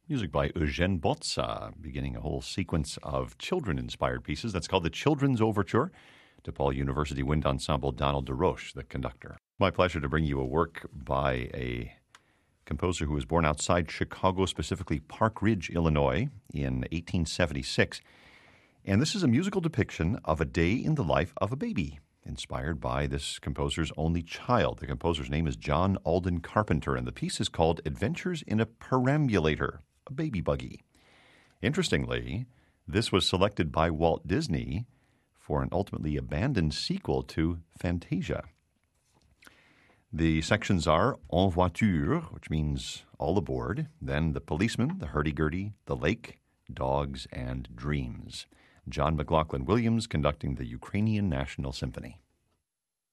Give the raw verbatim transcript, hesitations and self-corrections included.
Music by Eugène Botza, beginning a whole sequence of children-inspired pieces. That's called the Children's Overture. DePaul University Wind Ensemble, Donald DeRoche, the conductor. My pleasure to bring you a work by a composer who was born outside Chicago, specifically Park Ridge, Illinois, in eighteen seventy-six. And this is a musical depiction of a day in the life of a baby, inspired by this composer's only child. The composer's name is John Alden Carpenter, and the piece is called Adventures in a Perambulator, a baby buggy. Interestingly, this was selected by Walt Disney for an ultimately abandoned sequel to Fantasia. The sections are En voiture, which means all aboard, then The Policeman, The Hurdy-Gurdy, The Lake, Dogs, and Dreams. John McLaughlin Williams conducting the Ukrainian National Symphony.